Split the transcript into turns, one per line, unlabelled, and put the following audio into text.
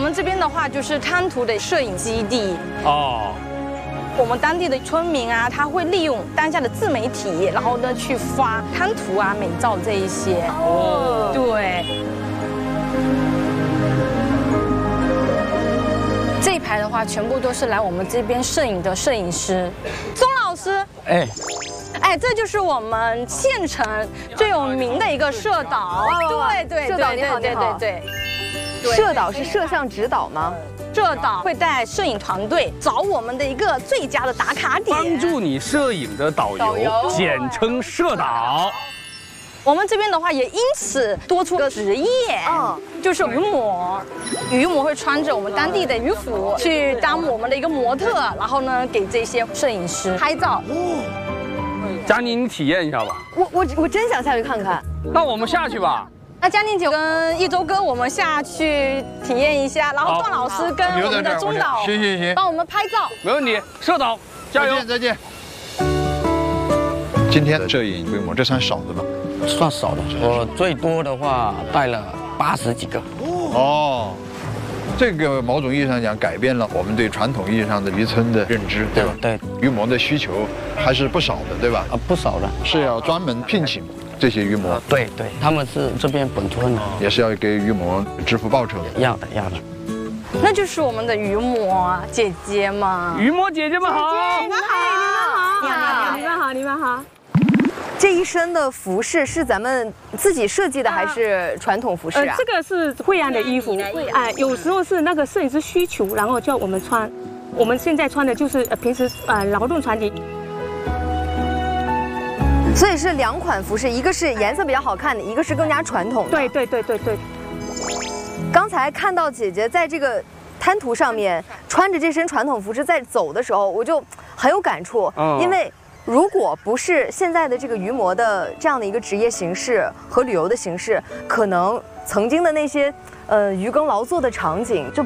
们这边的话就是滩涂的摄影基地。
哦。
我们当地的村民啊，他会利用当下的自媒体，然后呢去发滩涂啊、美照这一些。哦，对。这一排的话，全部都是来我们这边摄影的摄影师，钟老师。哎，这就是我们县城最有名的一个摄导。对，
摄导你好，
对。
摄导是摄像指导吗？
摄导会带摄影团队找我们的一个最佳的打卡点，
帮助你摄影的导游，简称摄导。
我们这边的话也因此多出个职业，就是渔模。渔模会穿着我们当地的渔服去当我们的一个模特，然后呢给这些摄影师拍照。
佳宁，你体验一下吧。
我真想下去看看。
那我们下去吧。
那佳宁姐跟一周哥，我们下去体验一下，然后段老师跟我们的中导，
行，
帮我们拍照，
没问题。摄导，加油！
再见。今天的摄影规模，这算少的吗？
算少的，我最多的话带了80几个。
哦，这个某种意义上讲，改变了我们对传统意义上的渔村的认知，对吧？
对，
渔模的需求还是不少的，对吧？
不少的，
是要专门聘请。 这些渔模，
对，他们是这边本村的，
也是要给渔模支付报酬的。
要的。
那就是我们的渔模姐姐嘛。
渔模姐姐们好，
你们好。这一身的服饰是咱们自己设计的还是传统服饰啊？
这个是惠安的衣服，有时候是那个摄影师需求，然后叫我们穿。我们现在穿的就是平时劳动穿的。
所以是2款服饰，一个是颜色比较好看的，一个是更加传统的。
对。
刚才看到姐姐在这个滩涂上面穿着这身传统服饰在走的时候，我就很有感触。因为如果不是现在的这个渔模的这样的一个职业形式和旅游的形式，可能曾经的那些渔耕劳作的场景就